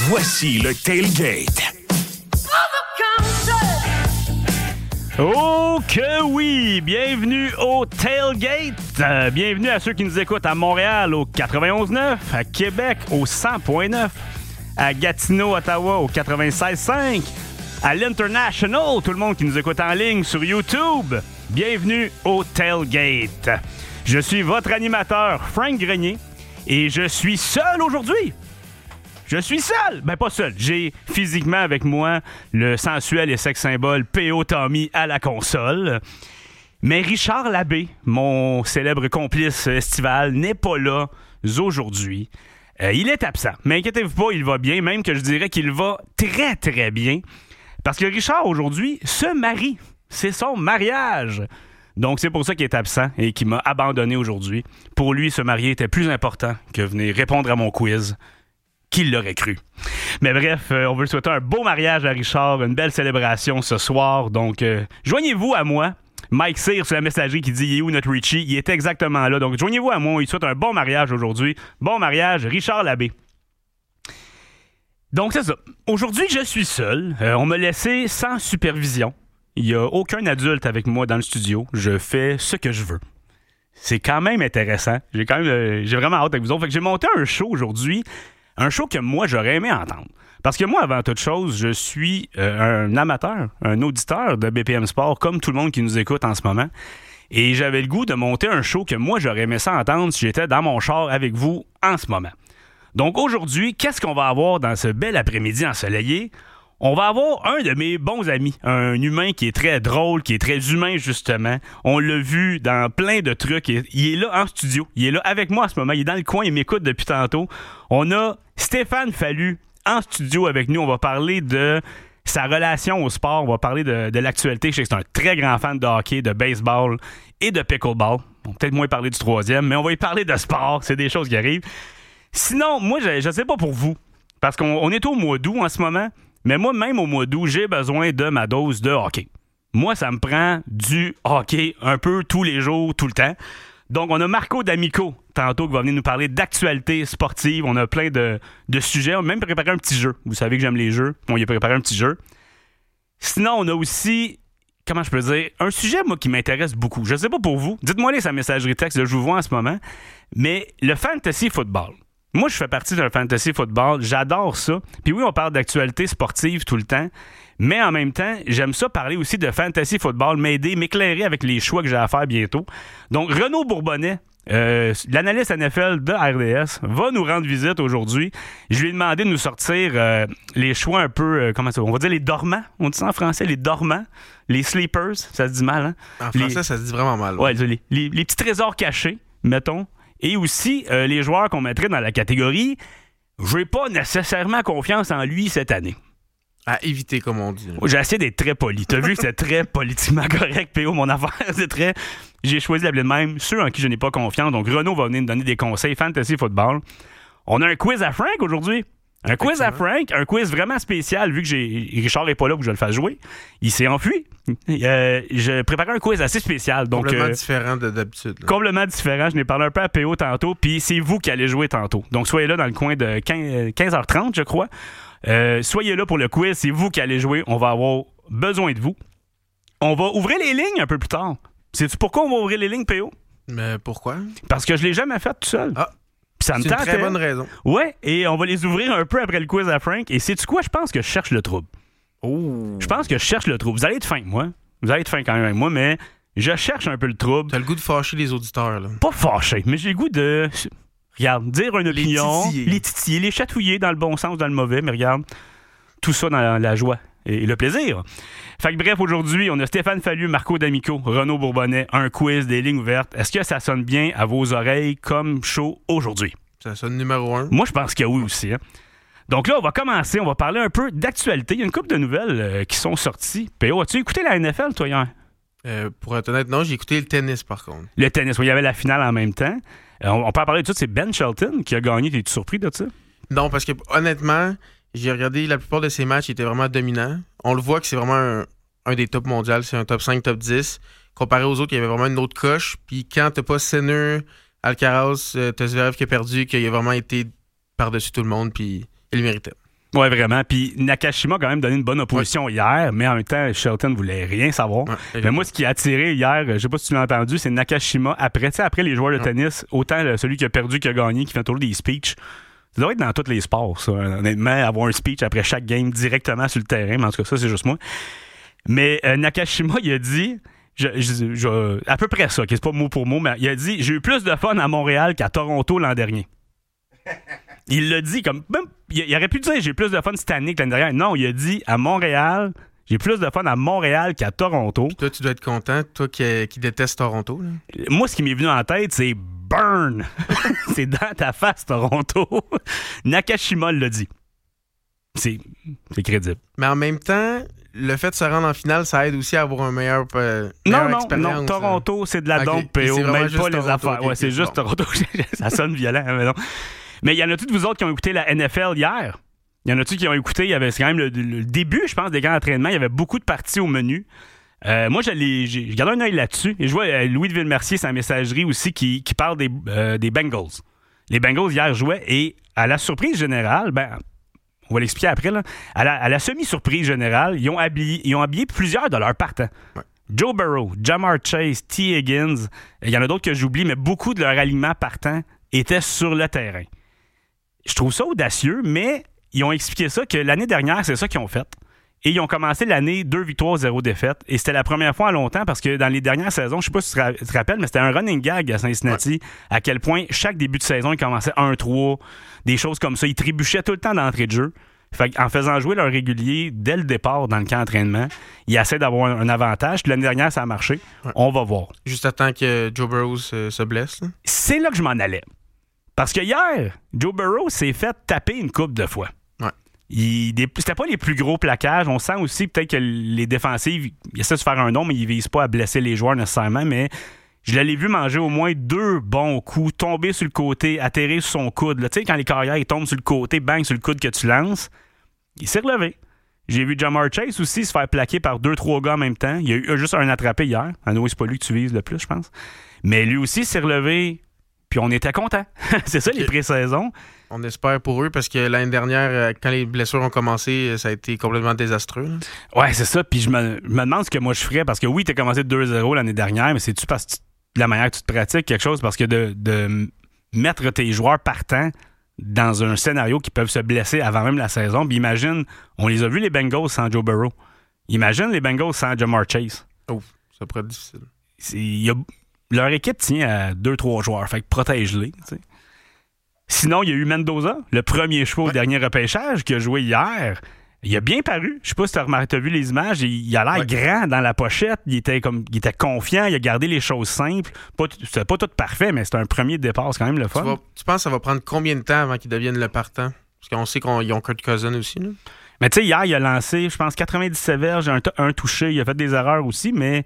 Voici le Tailgate. Oh que oui! Bienvenue au Tailgate. Bienvenue à ceux qui nous écoutent à Montréal au 91.9, à Québec au 100.9, à Gatineau, Ottawa au 96.5, à l'International, tout le monde qui nous écoute en ligne sur YouTube. Bienvenue au Tailgate. Je suis votre animateur, Frank Grenier, et je suis seul aujourd'hui. Je suis seul! Ben pas seul. J'ai physiquement avec moi le sensuel et sex symbole P.O. Tommy à la console. Mais Richard Labbé, mon célèbre complice estival, n'est pas là aujourd'hui. Il est absent. Mais inquiétez-vous pas, il va bien. Même que je dirais qu'il va très, très bien. Parce que Richard, aujourd'hui, se marie. C'est son mariage. Donc, c'est pour ça qu'il est absent et qu'il m'a abandonné aujourd'hui. Pour lui, se marier était plus important que venir répondre à mon quiz. Qui l'aurait cru? Mais bref, on veut souhaiter un beau mariage à Richard, une belle célébration ce soir. Donc, joignez-vous à moi. Mike Cyr sur la messagerie qui dit « Il est où notre Richie? » Il était exactement là. Donc, joignez-vous à moi. On lui souhaite un bon mariage aujourd'hui. Bon mariage, Richard Labbé. Donc, c'est ça. Aujourd'hui, je suis seul. On m'a laissé sans supervision. Il n'y a aucun adulte avec moi dans le studio. Je fais ce que je veux. C'est quand même intéressant. J'ai vraiment hâte avec vous autres. Fait que j'ai monté un show aujourd'hui. Un show que moi, j'aurais aimé entendre. Parce que moi, avant toute chose, je suis un amateur, un auditeur de BPM Sport, comme tout le monde qui nous écoute en ce moment. Et j'avais le goût de monter un show que moi, j'aurais aimé ça entendre si j'étais dans mon char avec vous en ce moment. Donc aujourd'hui, qu'est-ce qu'on va avoir dans ce bel après-midi ensoleillé? On va avoir un de mes bons amis, un humain qui est très drôle, qui est très humain, justement. On l'a vu dans plein de trucs. Il est là en studio. Il est là avec moi en ce moment. Il est dans le coin. Il m'écoute depuis tantôt. On a Stéphane Fallu en studio avec nous. On va parler de sa relation au sport. On va parler de l'actualité. Je sais que c'est un très grand fan de hockey, de baseball et de pickleball. On va peut-être moins parler du troisième, mais on va y parler de sport. C'est des choses qui arrivent. Sinon, moi, je ne sais pas pour vous, parce qu'on est au mois d'août en ce moment. Mais moi, même au mois d'août, j'ai besoin de ma dose de hockey. Moi, ça me prend du hockey un peu tous les jours, tout le temps. Donc, on a Marco D'Amico, tantôt, qui va venir nous parler d'actualité sportive. On a plein de sujets. On a même préparé un petit jeu. Vous savez que j'aime les jeux. On y a préparé un petit jeu. Sinon, on a aussi, comment je peux dire, un sujet, moi, qui m'intéresse beaucoup. Je ne sais pas pour vous. Dites-moi sa messagerie texte, là, je vous vois en ce moment. Mais le fantasy football. Moi, je fais partie d'un fantasy football. J'adore ça. Puis oui, on parle d'actualité sportive tout le temps. Mais en même temps, j'aime ça parler aussi de fantasy football, m'éclairer avec les choix que j'ai à faire bientôt. Donc, Renaud Bourbonnais, l'analyste NFL de RDS, va nous rendre visite aujourd'hui. Je lui ai demandé de nous sortir les choix un peu, comment ça, on va dire les dormants. On dit ça en français, les dormants. Les sleepers, ça se dit mal, hein? En français, ça se dit vraiment mal. Ouais, les petits trésors cachés, mettons. Et aussi, les joueurs qu'on mettrait dans la catégorie, j'ai pas nécessairement confiance en lui cette année. À éviter, comme on dit. J'ai essayé d'être très poli. T'as vu que c'est très politiquement correct, P.O., mon affaire. C'est très... J'ai choisi d'appeler de même ceux en qui je n'ai pas confiance. Donc, Renaud va venir nous donner des conseils fantasy football. On a un quiz à Frank aujourd'hui. Un quiz à Frank, un quiz vraiment spécial, vu que Richard n'est pas là pour que je le fasse jouer. Il s'est enfui. Je préparais un quiz assez spécial. Donc, complètement différent de d'habitude. Là. Complètement différent. Je n'ai parlé un peu à PO tantôt, puis c'est vous qui allez jouer tantôt. Donc, soyez là dans le coin de 15h30, je crois. Soyez là pour le quiz, c'est vous qui allez jouer. On va avoir besoin de vous. On va ouvrir les lignes un peu plus tard. Sais-tu pourquoi on va ouvrir les lignes, PO? Mais pourquoi? Parce que je l'ai jamais fait tout seul. Ah! Ça me c'est une très bonne raison. Ouais, et on va les ouvrir un peu après le quiz à Frank. Et sais-tu quoi? Je pense que je cherche le trouble. Oh. Je pense que je cherche le trouble. Vous allez être fin avec moi. Vous allez être fin quand même avec moi, mais je cherche un peu le trouble. T'as le goût de fâcher les auditeurs, là. Pas fâcher, mais j'ai le goût de... Regarde, dire une opinion, les titiller, les chatouiller dans le bon sens, dans le mauvais, mais regarde, tout ça dans la joie et le plaisir. Fait que bref, aujourd'hui, on a Stéphane Fallu, Marco D'Amico, Renaud Bourbonnais, un quiz, des lignes ouvertes. Est-ce que ça sonne bien à vos oreilles comme show aujourd'hui? Ça sonne numéro 1. Moi, je pense que oui aussi. Hein? Donc là, on va commencer. On va parler un peu d'actualité. Il y a une couple de nouvelles qui sont sorties. P.O., as-tu écouté la NFL, toi, hier? Pour être honnête, non. J'ai écouté le tennis, par contre. Le tennis, oui. Il y avait la finale en même temps. On peut en parler de tout. C'est Ben Shelton qui a gagné. T'es-tu surpris de ça? Non, parce que honnêtement, j'ai regardé la plupart de ses matchs. Il était vraiment dominant. On le voit que c'est vraiment un des tops mondiaux. C'est un top 5, top 10. Comparé aux autres, il y avait vraiment une autre coche. Puis quand t'as pas Sinner, Alcaraz, t'as Zverev qui a perdu, qu'il a vraiment été par-dessus tout le monde, puis il le méritait. Ouais, vraiment. Puis Nakashima a quand même donné une bonne opposition hier, mais en même temps, Shelton voulait rien savoir. Ouais, mais moi, ce qui a attiré hier, je sais pas si tu l'as entendu, c'est Nakashima. Après les joueurs de tennis, autant celui qui a perdu qui a gagné, qui fait toujours des speeches. Ça doit être dans tous les sports, ça. Honnêtement, avoir un speech après chaque game directement sur le terrain. Mais en tout cas, ça, c'est juste moi. Mais Nakashima, il a dit... à peu près ça, qui c'est pas mot pour mot, mais il a dit « J'ai eu plus de fun à Montréal qu'à Toronto l'an dernier. » Il l'a dit comme... Même, il aurait pu dire « J'ai plus de fun cette année que l'année dernière. » Non, il a dit « À Montréal, j'ai plus de fun à Montréal qu'à Toronto. » Puis toi, tu dois être content, toi qui détestes Toronto. Là. Moi, ce qui m'est venu en tête, c'est « Burn! » C'est dans ta face, Toronto. Nakashima l'a dit. C'est crédible. Mais en même temps... Le fait de se rendre en finale, ça aide aussi à avoir un meilleur expérience. Non, Toronto, c'est de la dompe, PO, même pas Toronto, les affaires. Ouais, c'est juste Toronto. Ça sonne violent, mais non. Mais il y en a-tu de vous autres qui ont écouté la NFL hier? Il y en a-tu qui ont écouté? Il y avait quand même le début, je pense, des camps d'entraînement. Il y avait beaucoup de parties au menu. Moi, j'ai gardé un œil là-dessus. Et je vois Louis de Villemercier, sa messagerie aussi, qui parle des Bengals. Les Bengals, hier, jouaient et à la surprise générale, on va l'expliquer après, là. À la semi-surprise générale, ils ont habillé plusieurs de leurs partants. Ouais. Joe Burrow, Ja'Marr Chase, T. Higgins, il y en a d'autres que j'oublie, mais beaucoup de leurs alignements partants étaient sur le terrain. Je trouve ça audacieux, mais ils ont expliqué ça que l'année dernière, c'est ça qu'ils ont fait. Et ils ont commencé l'année 2 victoires, 0 défaites. Et c'était la première fois en longtemps parce que dans les dernières saisons, je sais pas si tu te rappelles, mais c'était un running gag à Cincinnati, à quel point chaque début de saison, ils commençaient 1-3, des choses comme ça. Ils trébuchaient tout le temps d'entrée de jeu. Fait en faisant jouer leur régulier dès le départ dans le camp d'entraînement, ils essaient d'avoir un avantage. Puis l'année dernière, ça a marché. Ouais. On va voir. Juste à temps que Joe Burrow se blesse. Là. C'est là que je m'en allais. Parce que hier, Joe Burrow s'est fait taper une couple de fois. C'était pas les plus gros plaquages. On sent aussi peut-être que les défensives ils essaient de se faire un nom, mais ils visent pas à blesser les joueurs nécessairement. Mais je l'ai vu manger au moins 2 bons coups, tomber sur le côté, atterrir sur son coude. Tu sais, quand les carrières ils tombent sur le côté, bang sur le coude que tu lances, il s'est relevé. J'ai vu Ja'Marr Chase aussi se faire plaquer par 2-3 gars en même temps. Il y a eu juste un attrapé hier. C'est pas lui que tu vises le plus, je pense. Mais lui aussi s'est relevé, puis on était contents. C'est ça, les pré-saisons. On espère pour eux parce que l'année dernière, quand les blessures ont commencé, ça a été complètement désastreux. Là. Ouais, c'est ça. Puis je me demande ce que moi je ferais parce que oui, tu as commencé 2-0 l'année dernière, mais c'est-tu parce que de la manière que tu te pratiques quelque chose? Parce que de mettre tes joueurs partants dans un scénario qui peuvent se blesser avant même la saison. Puis imagine, on les a vus les Bengals sans Joe Burrow. Imagine les Bengals sans Ja'Marr Chase. Oh, ça pourrait être difficile. Leur équipe tient à 2-3 joueurs. Fait que protège-les, tu sais. Sinon, il y a eu Mendoza, le premier choix au dernier repêchage, qui a joué hier. Il a bien paru. Je sais pas si tu as vu les images. Il a l'air grand dans la pochette. Il était confiant. Il a gardé les choses simples. C'était pas tout parfait, mais c'était un premier départ. C'est quand même le fun. Tu penses que ça va prendre combien de temps avant qu'ils deviennent le partant? Parce qu'on sait qu'ils ont Kurt Cousin aussi. Là. Mais tu sais, hier, il a lancé, je pense, 97 verges, un touché. Il a fait des erreurs aussi, mais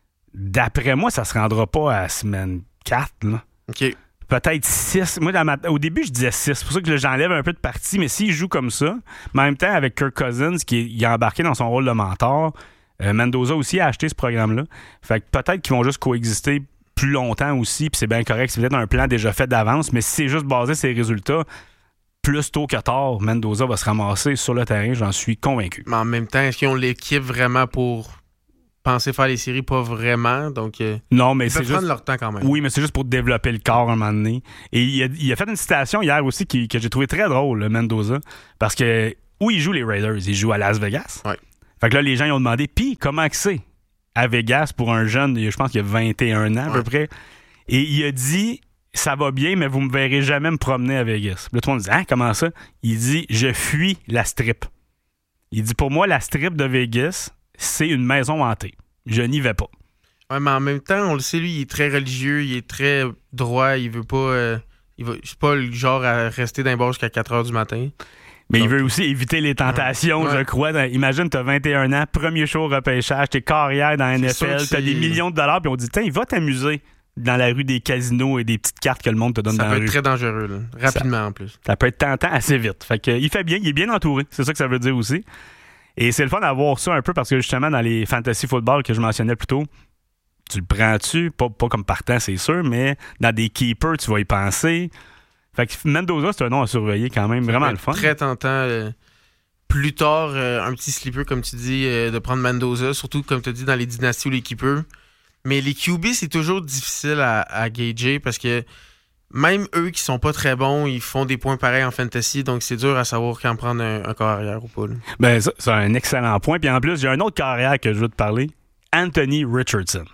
d'après moi, ça se rendra pas à semaine 4. Là. OK. Peut-être 6. Moi, au début, je disais 6. C'est pour ça que j'enlève un peu de partie. Mais s'il joue comme ça, mais en même temps, avec Kirk Cousins, il a embarqué dans son rôle de mentor, Mendoza aussi a acheté ce programme-là. Fait que peut-être qu'ils vont juste coexister plus longtemps aussi, puis c'est bien correct. C'est peut-être un plan déjà fait d'avance, mais si c'est juste basé sur les résultats, plus tôt que tard, Mendoza va se ramasser sur le terrain, j'en suis convaincu. Mais en même temps, est-ce qu'ils ont l'équipe vraiment pour penser faire les séries? Pas vraiment, donc non, mais ils peuvent prendre leur temps quand même. Oui, mais c'est juste pour développer le corps à un moment donné. Et il a fait une citation hier aussi que j'ai trouvé très drôle, le Mendoza, parce que où il joue les Raiders? Il joue à Las Vegas. Ouais. Fait que là, les gens ils ont demandé, puis comment que c'est à Vegas pour un jeune, je pense qu'il a 21 ans à peu près, et il a dit, ça va bien, mais vous me verrez jamais me promener à Vegas. Là, tout le monde dit, hein, comment ça? Il dit, je fuis la strip. Il dit, pour moi, la strip de Vegas, c'est une maison hantée. Je n'y vais pas. Ouais, mais en même temps, on le sait, lui, il est très religieux, il est très droit, il veut pas... c'est pas le genre à rester dans les bars jusqu'à 4 heures du matin. Mais donc, il veut aussi éviter les tentations, je crois. Imagine, t'as 21 ans, premier show au repêchage, t'es carrière dans la NFL, t'as des millions de dollars, puis on dit, tiens, il va t'amuser dans la rue des casinos et des petites cartes que le monde te donne dans la rue. Ça peut être très dangereux, là. Rapidement en plus. Ça peut être tentant assez vite. Fait que, il fait bien, il est bien entouré. C'est ça que ça veut dire aussi. Et c'est le fun d'avoir ça un peu parce que justement, dans les fantasy football que je mentionnais plus tôt, tu le prends-tu, pas comme partant, c'est sûr, mais dans des keepers, tu vas y penser. Fait que Mendoza, c'est un nom à surveiller quand même, vraiment le fun. Très tentant. plus tard, un petit sleeper, comme tu dis, de prendre Mendoza, surtout, comme tu as dit, dans les dynasties ou les keepers. Mais les QB, c'est toujours difficile à gager parce que même eux qui sont pas très bons, ils font des points pareils en fantasy, donc c'est dur à savoir quand prendre un corps arrière ou pas. Là. Ben, ça, c'est un excellent point. Puis en plus, j'ai un autre corps arrière que je veux te parler. Anthony Richardson.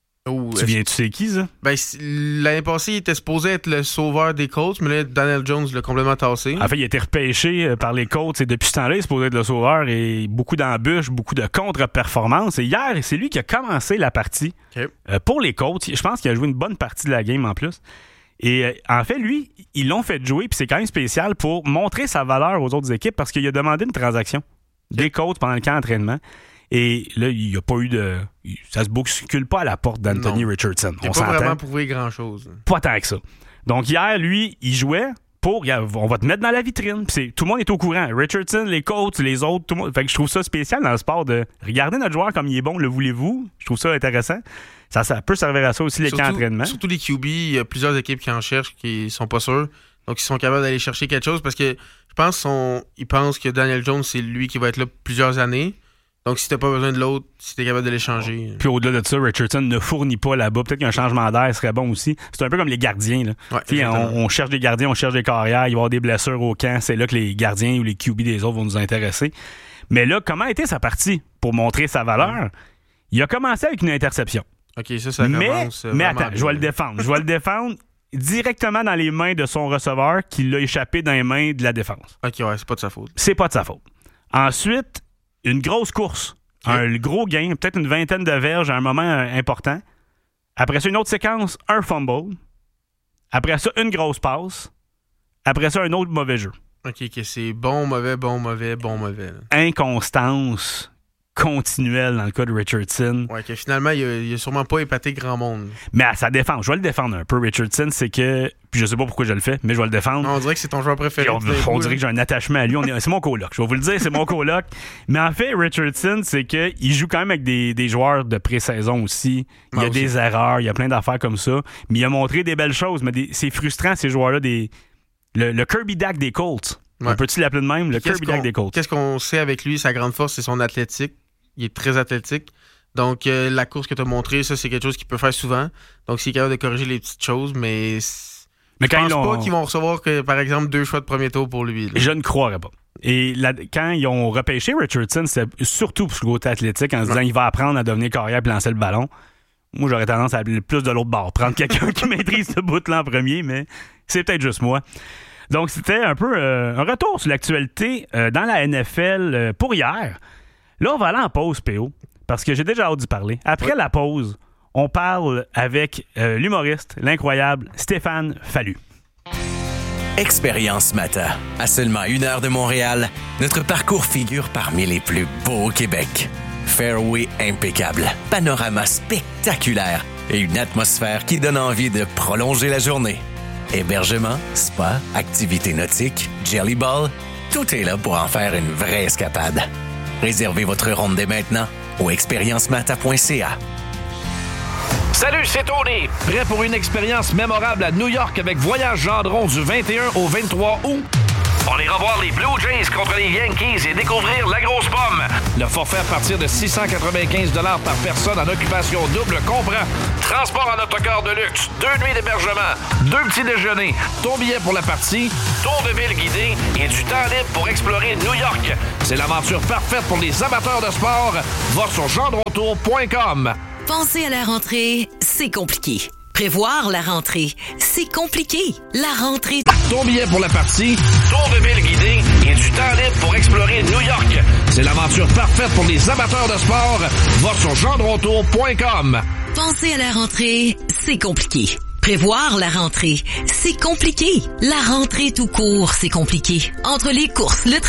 Tu sais qui, ça? Ben, l'année passée, il était supposé être le sauveur des Colts, mais là, Daniel Jones l'a complètement tassé. En fait, il a été repêché par les Colts et depuis ce temps-là, il est supposé être le sauveur et beaucoup d'embûches, beaucoup de contre-performances. Et hier, c'est lui qui a commencé la partie pour les Colts. Je pense qu'il a joué une bonne partie de la game en plus. Et en fait, lui, ils l'ont fait jouer, puis c'est quand même spécial pour montrer sa valeur aux autres équipes parce qu'il a demandé une transaction des Colts pendant le camp d'entraînement. Et là, il n'y a pas eu de... Ça se bouscule pas à la porte d'Anthony Richardson. Il n'a pas vraiment prouvé grand-chose. Pas tant que ça. Donc hier, lui, il jouait pour... On va te mettre dans la vitrine. Puis tout le monde est au courant. Richardson, les coachs, les autres, tout le monde... Fait que je trouve ça spécial dans le sport de regarder notre joueur comme il est bon, le voulez-vous? Je trouve ça intéressant. Ça peut servir à ça aussi, les camps d'entraînement. Surtout les QB, il y a plusieurs équipes qui en cherchent, qui sont pas sûrs. Donc, ils sont capables d'aller chercher quelque chose parce que je pense qu'ils pensent que Daniel Jones, c'est lui qui va être là plusieurs années. Donc, si t'as pas besoin de l'autre, si t'es capable de l'échanger. Puis au-delà de ça, Richardson ne fournit pas là-bas. Peut-être qu'un changement d'air serait bon aussi. C'est un peu comme les gardiens. Là. Ouais, on cherche des gardiens, on cherche des carrières, il va y avoir des blessures au camp. C'est là que les gardiens ou les QB des autres vont nous intéresser. Mais là, comment était sa partie pour montrer sa valeur? Il a commencé avec une interception. OK, ça commence. Mais attends, je vais le défendre. Je vais le défendre directement dans les mains de son receveur qui l'a échappé dans les mains de la défense. OK, ouais, c'est pas de sa faute. C'est pas de sa faute. Ensuite, une grosse course. Un gros gain, peut-être une vingtaine de verges à un moment important. Après ça, une autre séquence, un fumble. Après ça, une grosse passe. Après ça, un autre mauvais jeu. OK, c'est bon, mauvais, bon, mauvais, bon, mauvais. Là. Inconstance continuelle dans le cas de Richardson. Ouais, que finalement, il a sûrement pas épaté grand monde. Mais à sa défense, je vais le défendre un peu, Richardson, c'est que... Puis je sais pas pourquoi je le fais, mais je vais le défendre. On dirait que c'est ton joueur préféré. On dirait que j'ai un attachement à lui. C'est mon coloc. Je vais vous le dire, c'est mon coloc. Mais en fait, Richardson, c'est qu'il joue quand même avec des joueurs de pré-saison aussi. Il y a des erreurs, il y a plein d'affaires comme ça. Mais il a montré des belles choses. Mais c'est frustrant, ces joueurs-là. Le Kirby Dak des Colts. Ouais. On peut-tu l'appeler de même? Le Kirby Dak des Colts. Qu'est-ce qu'on sait avec lui? Sa grande force, c'est son athlétique. Il est très athlétique. Donc, la course que tu as montrée, ça, c'est quelque chose qu'il peut faire souvent. Donc, c'est capable de corriger les petites choses, mais je pense pas qu'ils vont recevoir, par exemple, 2 choix de premier tour pour lui. Là. Je ne croirais pas. Et quand ils ont repêché Richardson, c'était surtout pour le côté athlétique, en se disant il va apprendre à devenir carrière et lancer le ballon. Moi, j'aurais tendance à appeler plus de l'autre bord. Prendre quelqu'un qui maîtrise ce bout-là en premier, mais c'est peut-être juste moi. Donc, c'était un peu un retour sur l'actualité dans la NFL pour hier. Là, on va aller en pause, PO, parce que j'ai déjà hâte d'y parler. Après la pause, on parle avec l'humoriste, l'incroyable Stéphane Fallu. Expérience Mata. À seulement 1 heure de Montréal, notre parcours figure parmi les plus beaux au Québec. Fairway impeccable, panorama spectaculaire et une atmosphère qui donne envie de prolonger la journée. Hébergement, spa, activités nautiques, jelly ball, tout est là pour en faire une vraie escapade. Réservez votre ronde dès maintenant au expériencemata.ca. Salut, c'est Tony. Prêt pour une expérience mémorable à New York avec Voyage Gendron du 21 au 23 août? On ira voir les Blue Jays contre les Yankees et découvrir la grosse pomme. Le forfait à partir de 695 $ par personne en occupation double comprend transport en autocar de luxe, 2 nuits d'hébergement, 2 petits déjeuners, ton billet pour la partie, tour de ville guidé et du temps libre pour explorer New York. C'est l'aventure parfaite pour les amateurs de sport. Va sur gendrontour.com. Penser à la rentrée, c'est compliqué. Prévoir la rentrée, c'est compliqué. La rentrée... Ton billet pour la partie, tour de ville guidé et du temps libre pour explorer New York. C'est l'aventure parfaite pour les amateurs de sport. Va sur gendrontour.com. Penser à la rentrée, c'est compliqué. Prévoir la rentrée, c'est compliqué. La rentrée tout court, c'est compliqué. Entre les courses, le